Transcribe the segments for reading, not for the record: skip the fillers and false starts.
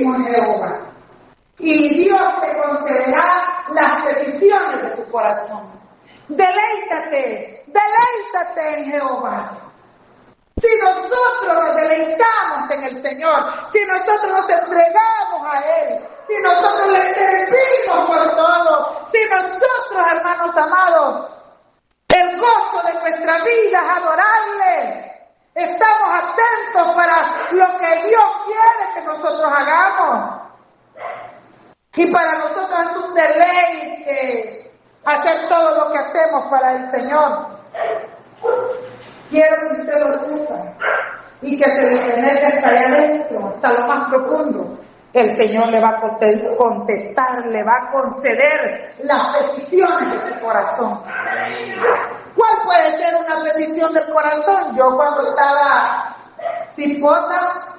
mismo Jehová. Y Dios te concederá las peticiones de tu corazón. Deleítate en Jehová. Si nosotros nos deleitamos en el Señor, si nosotros nos entregamos a Él, si nosotros le servimos por todo, si nosotros, hermanos amados, el gozo de nuestra vida es adorarle, estamos atentos para lo que Dios quiere que nosotros hagamos. Y para nosotros es un deleite hacer todo lo que hacemos para el Señor. Quiero que usted lo sepa y que se le penetre hasta allá adentro, hasta lo más profundo. El Señor le va a contestar, le va a conceder las peticiones de su corazón. ¿Cuál puede ser una petición del corazón? Yo cuando estaba cipota,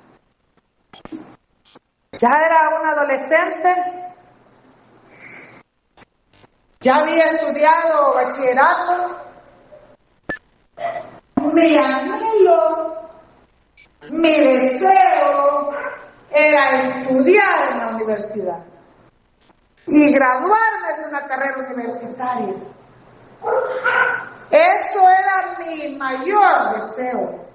ya era una adolescente, ya había estudiado bachillerato. Mi anhelo, mi deseo era estudiar en la universidad y graduarme de una carrera universitaria. Eso era mi mayor deseo.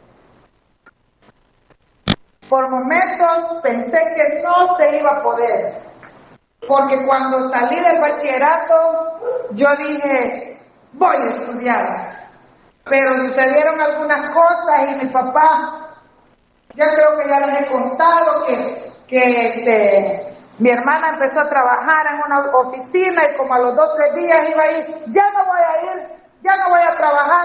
Por momentos pensé que no se iba a poder, porque cuando salí del bachillerato yo dije, voy a estudiar. Pero sucedieron algunas cosas y mi papá, yo creo que ya les he contado que mi hermana empezó a trabajar en una oficina y como a los 2 o 3 días iba a ir, ya no voy a ir, ya no voy a trabajar.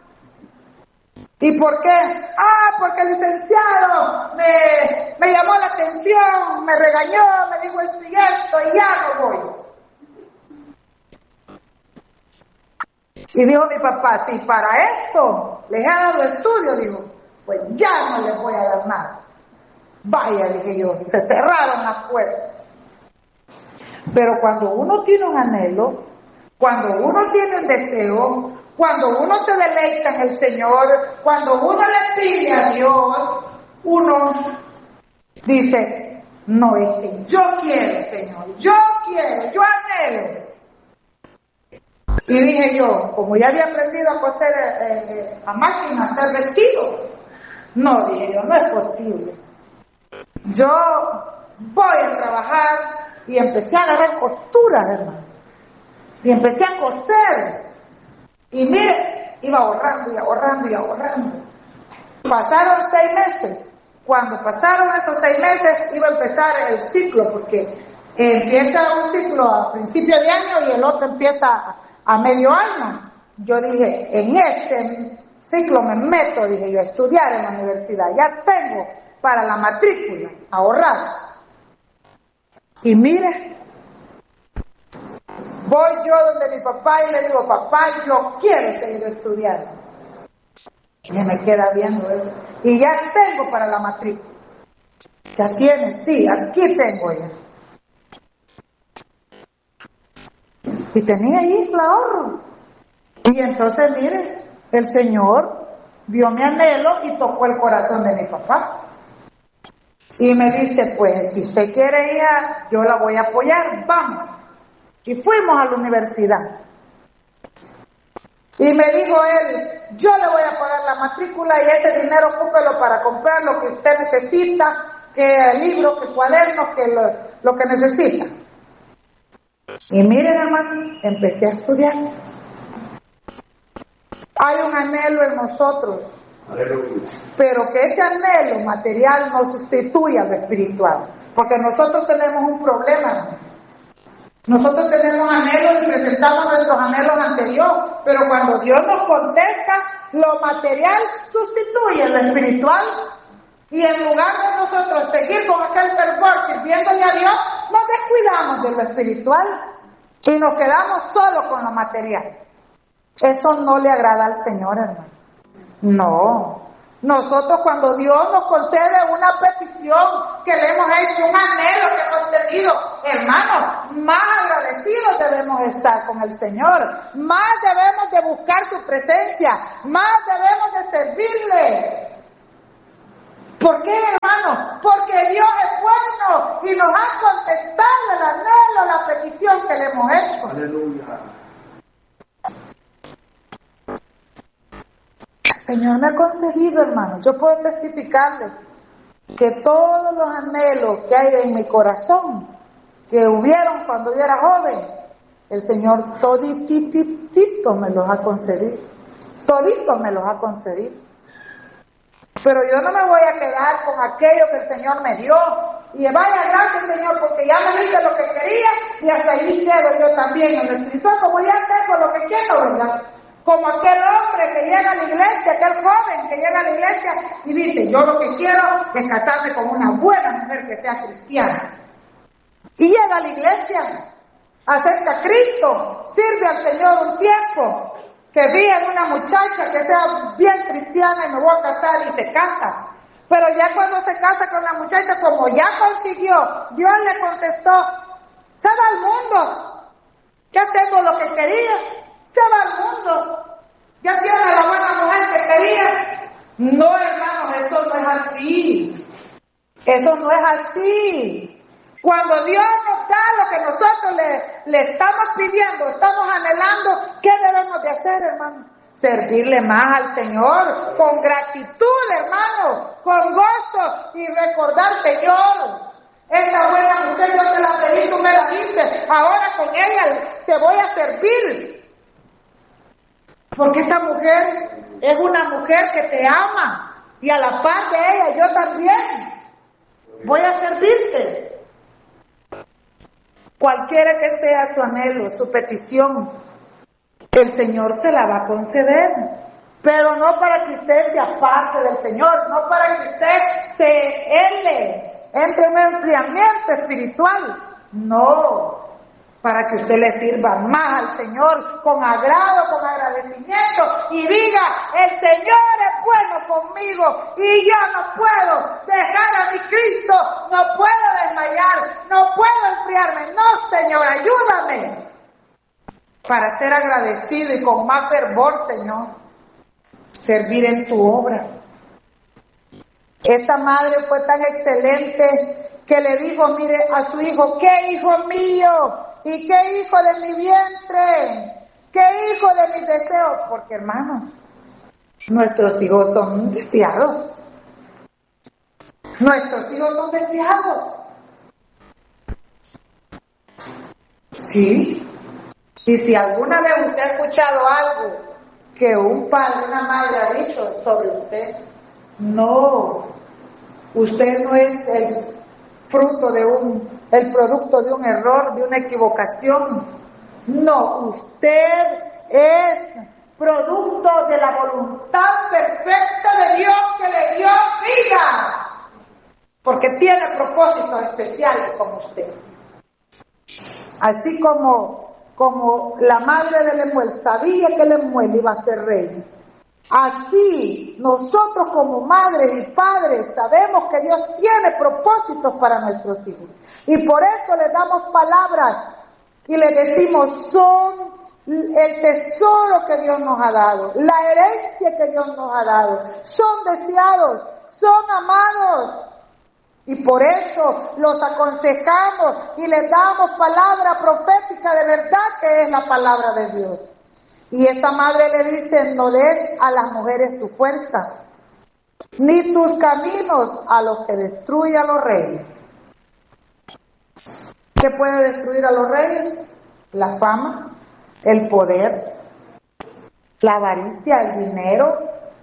¿Y por qué? Porque el licenciado me llamó la atención, me regañó, me dijo esto y esto y ya no voy. Y dijo mi papá, si para esto les he dado estudio, dijo, pues ya no les voy a dar nada. Vaya, dije yo, y se cerraron las puertas. Pero cuando uno tiene un anhelo, cuando uno tiene un deseo, cuando uno se deleita en el Señor, cuando uno le pide a Dios, uno dice, no, es que yo quiero, Señor, yo quiero, yo anhelo. Y dije yo, como ya había aprendido a coser a máquina, a hacer vestidos, no, dije yo, no es posible. Yo voy a trabajar y empecé a agarrar costuras, hermano. Y empecé a coser. Y mire, iba ahorrando y ahorrando y ahorrando. Pasaron 6 meses. Cuando pasaron esos 6 meses, iba a empezar el ciclo, porque empieza un ciclo a principio de año y el otro empieza a medio año. Yo dije, en este ciclo me meto, dije yo, a estudiar en la universidad. Ya tengo para la matrícula, ahorrar. Y mire, voy yo donde mi papá y le digo, papá, yo quiero seguir estudiando. Y me queda viendo él. Y ya tengo para la matrícula. Ya tiene, sí, aquí tengo ya. Y tenía ahí el ahorro. Y entonces, mire, el Señor vio mi anhelo y tocó el corazón de mi papá. Y me dice, pues, si usted quiere ir, yo la voy a apoyar, vamos. Y fuimos a la universidad. Y me dijo él, yo le voy a pagar la matrícula y ese dinero ocúpelo para comprar lo que usted necesita, que libros, que cuadernos, que lo que necesita. Y miren, hermano, empecé a estudiar. Hay un anhelo en nosotros, pero que ese anhelo material no sustituye a lo espiritual, porque nosotros tenemos un problema. Nosotros tenemos anhelos y presentamos nuestros anhelos ante Dios, pero cuando Dios nos contesta, lo material sustituye lo espiritual. Y en lugar de nosotros seguir con aquel fervor sirviéndole a Dios, nos descuidamos de lo espiritual y nos quedamos solo con lo material. Eso no le agrada al Señor, hermano. No. Nosotros cuando Dios nos concede una petición que le hemos hecho, un anhelo que hemos tenido, hermanos, más agradecidos debemos estar con el Señor, más debemos de buscar su presencia, más debemos de servirle. ¿Por qué, hermano? Porque Dios es bueno y nos ha contestado el anhelo, la petición que le hemos hecho. Aleluya. El Señor me ha concedido, hermano. Yo puedo testificarle que todos los anhelos que hay en mi corazón, que hubieron cuando yo era joven, el Señor todititito me los ha concedido. Toditos me los ha concedido. Pero yo no me voy a quedar con aquello que el Señor me dio. Y vaya, gracias Señor, porque ya me diste lo que quería y hasta ahí quedo yo también en lo espiritual, como ya tengo lo que quiero, ¿verdad? Como aquel hombre que llega a la iglesia, aquel joven que llega a la iglesia y dice, yo lo que quiero es casarme con una buena mujer que sea cristiana. Y llega a la iglesia, acepta a Cristo, sirve al Señor un tiempo, se fija en una muchacha que sea bien cristiana y me voy a casar y se casa. Pero ya cuando se casa con la muchacha, como ya consiguió, Dios le contestó, se va al mundo, ya tengo lo que quería, se va al mundo, ya tiene la buena mujer que quería. No, hermanos, eso no es así, eso no es así. Cuando Dios nos da lo que nosotros le estamos pidiendo, estamos anhelando, ¿qué debemos de hacer, hermano? Servirle más al Señor, con gratitud, hermano, con gozo y recordar, Señor, esta buena mujer yo te la pedí, tú me la diste, ahora con ella te voy a servir. Porque esta mujer es una mujer que te ama y a la par de ella yo también voy a servirte. Cualquiera que sea su anhelo, su petición, el Señor se la va a conceder, pero no para que usted se aparte del Señor, no para que usted entre en un enfriamiento espiritual, no, para que usted le sirva más al Señor con agrado, con agradecimiento y diga, el Señor es bueno conmigo y yo no puedo dejar a mi Cristo, no puedo desmayar, no puedo enfriarme, no Señor, ayúdame para ser agradecido y con más fervor, Señor, servir en tu obra. Esta madre fue tan excelente que le dijo, mire, a su hijo, ¿qué hijo mío? ¿Y qué hijo de mi vientre? ¿Qué hijo de mis deseos? Porque, hermanos, nuestros hijos son deseados. Nuestros hijos son deseados. Sí. Y si alguna vez usted ha escuchado algo que un padre, una madre ha dicho sobre usted, no, usted no es el fruto el producto de un error, de una equivocación. No, usted es producto de la voluntad perfecta de Dios que le dio vida, porque tiene propósitos especiales con usted. Así como la madre de Lemuel sabía que Lemuel iba a ser rey, así nosotros como madres y padres sabemos que Dios tiene propósitos para nuestros hijos. Y por eso les damos palabras y les decimos, son el tesoro que Dios nos ha dado, la herencia que Dios nos ha dado, son deseados, son amados. Y por eso los aconsejamos y les damos palabra profética de verdad que es la palabra de Dios. Y esta madre le dice, no des a las mujeres tu fuerza, ni tus caminos a los que destruye a los reyes. ¿Qué puede destruir a los reyes? La fama, el poder, la avaricia, el dinero.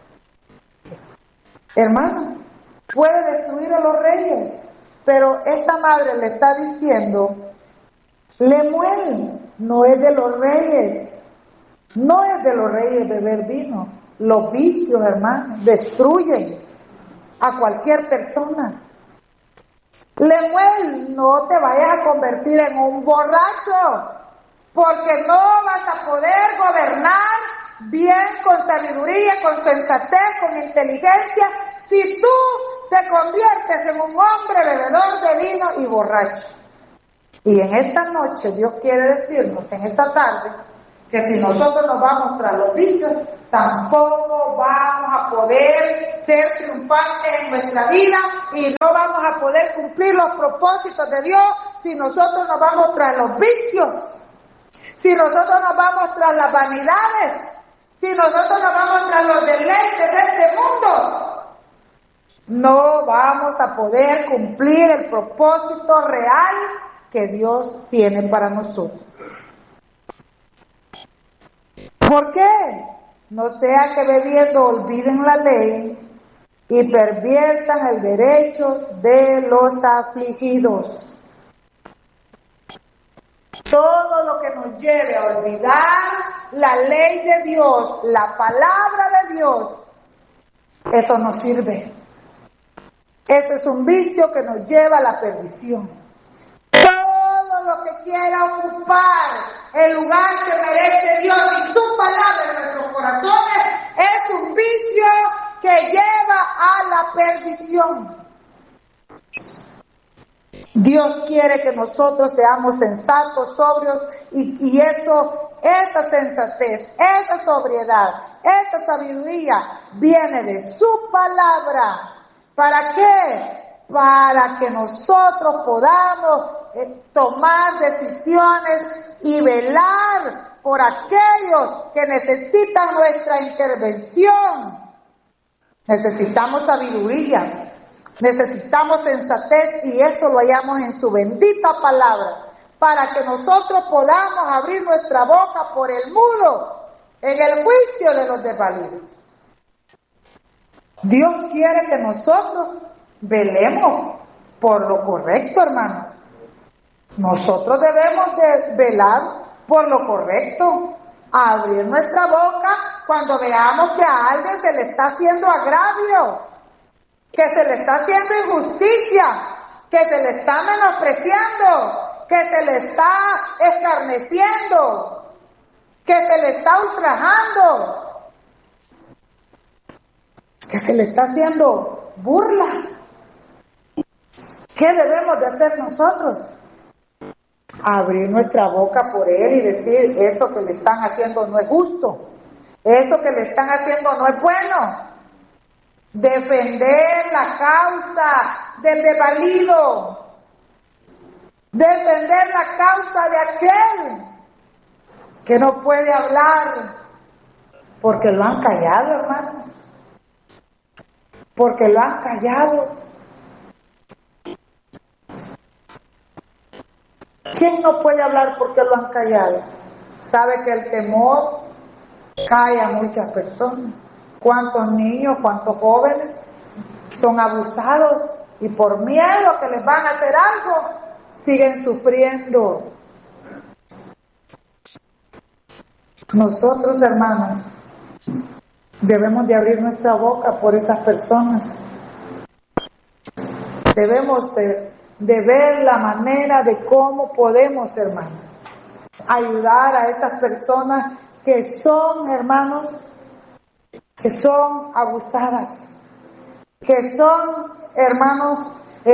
Hermano, puede destruir a los reyes, pero esta madre le está diciendo, Lemuel no es de los reyes, no es de los reyes beber vino. Los vicios, hermano, destruyen a cualquier persona. Lemuel, no te vayas a convertir en un borracho, porque no vas a poder gobernar bien, con sabiduría, con sensatez, con inteligencia, si tú te conviertes en un hombre bebedor de vino y borracho. Y en esta noche Dios quiere decirnos, en esta tarde, que si nosotros nos vamos tras los vicios, tampoco vamos a poder ser triunfantes en nuestra vida y no vamos a poder cumplir los propósitos de Dios si nosotros nos vamos tras los vicios, si nosotros nos vamos tras las vanidades, si nosotros nos vamos tras los deleites de este mundo. No vamos a poder cumplir el propósito real que Dios tiene para nosotros. ¿Por qué? No sea que bebiendo olviden la ley y perviertan el derecho de los afligidos. Todo lo que nos lleve a olvidar la ley de Dios, la palabra de Dios, eso no sirve. Ese es un vicio que nos lleva a la perdición. Todo lo que quiera ocupar el lugar que merece Dios y su palabra en nuestros corazones es un vicio que lleva a la perdición. Dios quiere que nosotros seamos sensatos, sobrios y esa sensatez, esa sobriedad, esa sabiduría viene de su palabra. ¿Para qué? Para que nosotros podamos tomar decisiones y velar por aquellos que necesitan nuestra intervención. Necesitamos sabiduría, necesitamos sensatez y eso lo hallamos en su bendita palabra, para que nosotros podamos abrir nuestra boca por el mudo en el juicio de los desvalidos. Dios quiere que nosotros velemos por lo correcto, hermano. Nosotros debemos de velar por lo correcto, abrir nuestra boca cuando veamos que a alguien se le está haciendo agravio, que se le está haciendo injusticia, que se le está menospreciando, que se le está escarneciendo, que se le está ultrajando, que se le está haciendo burla. ¿Qué debemos de hacer nosotros? Abrir nuestra boca por él y decir, eso que le están haciendo no es justo, eso que le están haciendo no es bueno. Defender la causa del desvalido, defender la causa de aquel que no puede hablar, porque lo han callado, hermanos, porque lo han callado. ¿Quién no puede hablar porque lo han callado? Sabe que el temor calla a muchas personas. ¿Cuántos niños, cuántos jóvenes son abusados y por miedo que les van a hacer algo, siguen sufriendo? Nosotros, hermanos, debemos de abrir nuestra boca por esas personas. Debemos de ver la manera de cómo podemos, hermanos, ayudar a esas personas que son, hermanos, que son abusadas, que son, hermanos,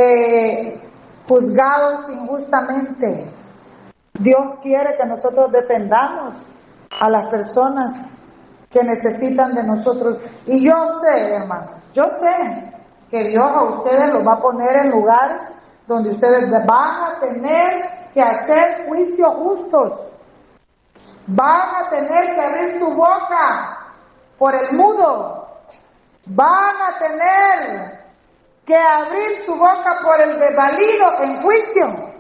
juzgados injustamente. Dios quiere que nosotros defendamos a las personas que necesitan de nosotros. Y yo sé, hermanos, yo sé que Dios a ustedes los va a poner en lugares donde ustedes van a tener que hacer juicios justos. Van a tener que abrir su boca por el mudo. Van a tener que abrir su boca por el desvalido en juicio.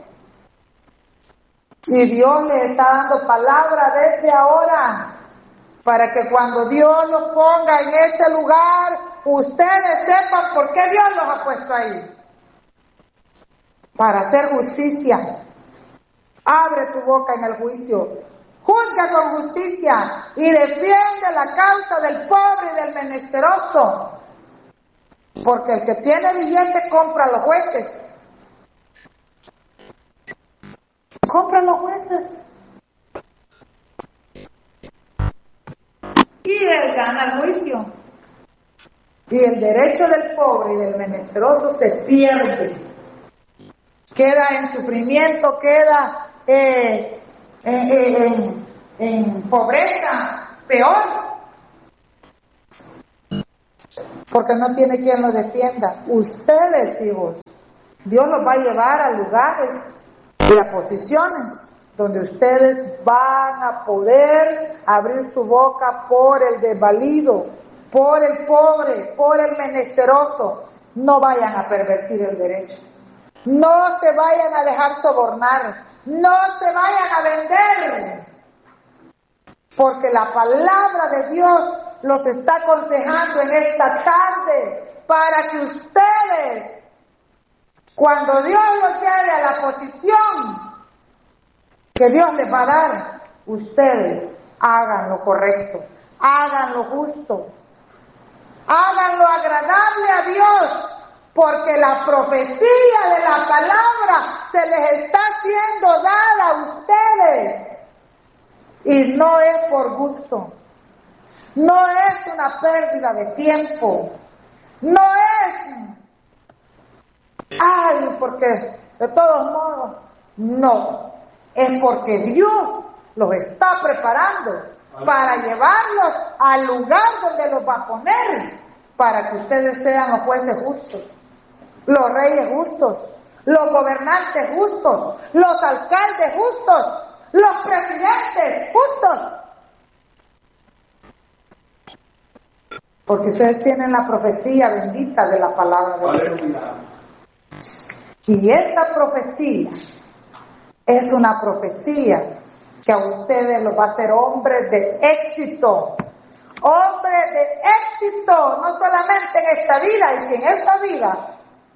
Y Dios les está dando palabra desde ahora, para que cuando Dios los ponga en ese lugar, ustedes sepan por qué Dios los ha puesto ahí. Para hacer justicia. Abre tu boca en el juicio. Juzga con justicia y defiende la causa del pobre y del menesteroso. Porque el que tiene billete compra a los jueces. Compra a los jueces. Y él gana el juicio. Y el derecho del pobre y del menesteroso se pierde. Queda en sufrimiento, queda en pobreza, peor. porque no tiene quien lo defienda. Ustedes, hijos, Dios los va a llevar a lugares y a posiciones donde ustedes van a poder abrir su boca por el desvalido, por el pobre, por el menesteroso. No vayan a pervertir el derecho. No se vayan a dejar sobornar. No se vayan a vender. Porque la palabra de Dios los está aconsejando en esta tarde para que ustedes, cuando Dios los lleve a la posición que Dios les va a dar, ustedes hagan lo correcto, hagan lo justo, hagan lo agradable a Dios, porque la profecía de la palabra se les está siendo dada a ustedes. Y no es por gusto, no es una pérdida de tiempo, no es, porque de todos modos, no, es porque Dios los está preparando para llevarlos al lugar donde los va a poner, para que ustedes sean los jueces justos, los reyes justos, los gobernantes justos, los alcaldes justos, los presidentes justos. Porque ustedes tienen la profecía bendita de la palabra de Dios. Y esta profecía es una profecía que a ustedes los va a hacer hombres de éxito. Hombres de éxito, no solamente en esta vida, y que en esta vida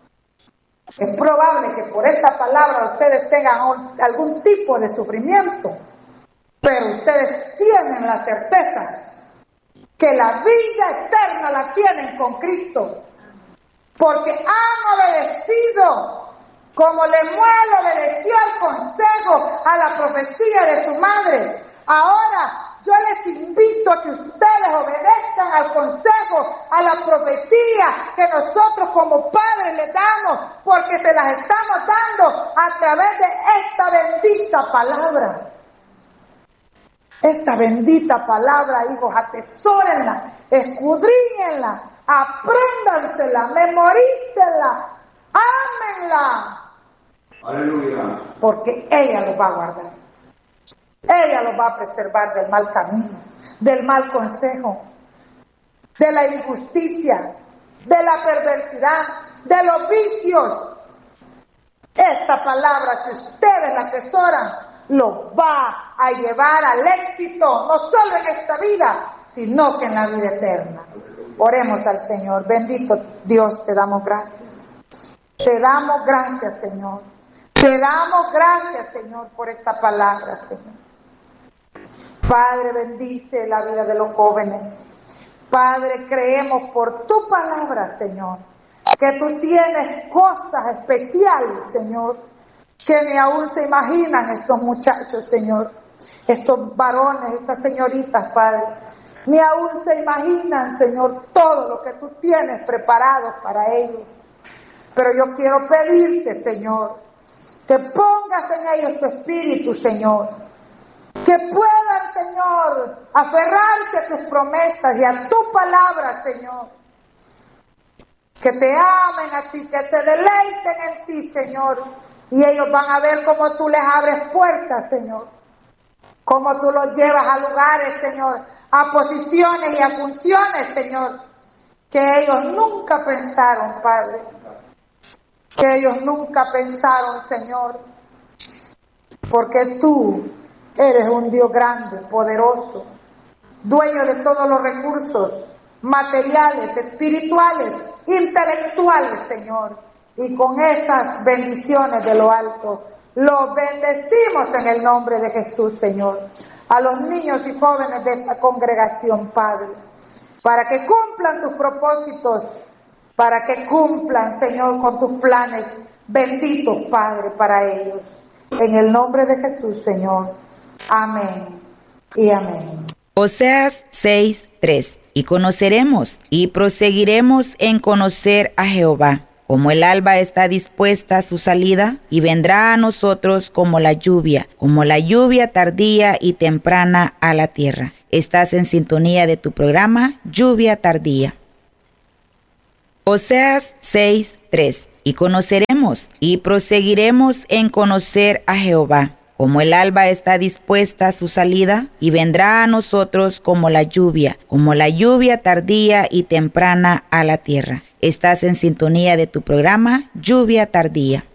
es probable que por esta palabra ustedes tengan algún tipo de sufrimiento, pero ustedes tienen la certeza que la vida eterna la tienen con Cristo, porque han obedecido como Lemuel obedeció al consejo, a la profecía de su madre. Ahora yo les invito a que ustedes obedezcan al consejo, a la profecía que nosotros como padres les damos, porque se las estamos dando a través de esta bendita palabra. Esta bendita palabra, hijos, atesórenla, escudriñenla, apréndansela, memorícenla, ámenla. Aleluya. Porque ella los va a guardar. Ella los va a preservar del mal camino, del mal consejo, de la injusticia, de la perversidad, de los vicios. Esta palabra, si ustedes la atesoran, los va a llevar al éxito, no solo en esta vida, sino que en la vida eterna. Oremos al Señor. Bendito Dios, te damos gracias. Te damos gracias, Señor. Te damos gracias, Señor, por esta palabra, Señor. Padre, bendice la vida de los jóvenes. Padre, creemos por tu palabra, Señor, que tú tienes cosas especiales, Señor, que ni aún se imaginan estos muchachos, Señor, estos varones, estas señoritas, Padre. Ni aún se imaginan, Señor, todo lo que tú tienes preparado para ellos. Pero yo quiero pedirte, Señor, que pongas en ellos tu espíritu, Señor. Que puedan, Señor, aferrarse a tus promesas y a tu palabra, Señor. Que te amen a ti, que se deleiten en ti, Señor. Y ellos van a ver cómo tú les abres puertas, Señor. Cómo tú los llevas a lugares, Señor, a posiciones y a funciones, Señor, que ellos nunca pensaron, Padre. Que ellos nunca pensaron, Señor. Porque tú eres un Dios grande, poderoso, dueño de todos los recursos materiales, espirituales, intelectuales, Señor. Y con esas bendiciones de lo alto, los bendecimos en el nombre de Jesús, Señor. A los niños y jóvenes de esta congregación, Padre, para que cumplan tus propósitos, para que cumplan, Señor, con tus planes benditos, Padre, para ellos. En el nombre de Jesús, Señor. Amén y amén. Oseas 6:3. Y conoceremos y proseguiremos en conocer a Jehová, como el alba está dispuesta a su salida, y vendrá a nosotros como la lluvia tardía y temprana a la tierra. Estás en sintonía de tu programa Lluvia Tardía. Oseas 6:3. Y conoceremos y proseguiremos en conocer a Jehová, como el alba está dispuesta a su salida, y vendrá a nosotros como la lluvia tardía y temprana a la tierra. Estás en sintonía de tu programa Lluvia Tardía.